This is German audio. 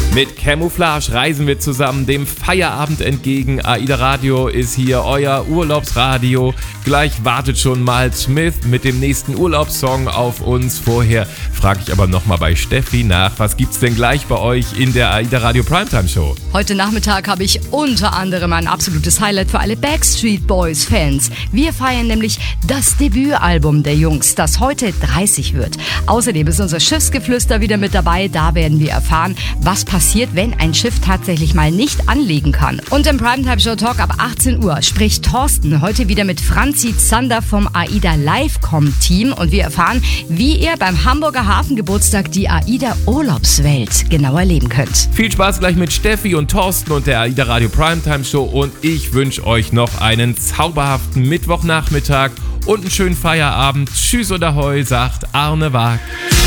Mit Camouflage reisen wir zusammen dem Feierabend entgegen. AIDA Radio ist hier, euer Urlaubsradio. Gleich wartet schon mal Smith mit dem nächsten Urlaubssong auf uns. Vorher frage ich aber nochmal bei Steffi nach, was gibt's denn gleich bei euch in der AIDA Radio Primetime Show? Heute Nachmittag habe ich unter anderem ein absolutes Highlight für alle Backstreet Boys Fans. Wir feiern nämlich das Debütalbum der Jungs, das heute 30 wird. Außerdem ist unser Schiffsgeflüster wieder mit dabei. Da werden wir erfahren, was passiert, wenn ein Schiff tatsächlich mal nicht anlegen kann. Und im Primetime Show Talk ab 18 Uhr spricht Thorsten heute wieder mit Franzi Zander vom AIDA Livecom-Team und wir erfahren, wie ihr beim Hamburger Hafengeburtstag die AIDA Urlaubswelt genau erleben könnt. Viel Spaß gleich mit Steffi und Thorsten und der AIDA Radio Primetime Show und ich wünsche euch noch einen zauberhaften Mittwochnachmittag und einen schönen Feierabend. Tschüss und Ahoi, sagt Arne Waag.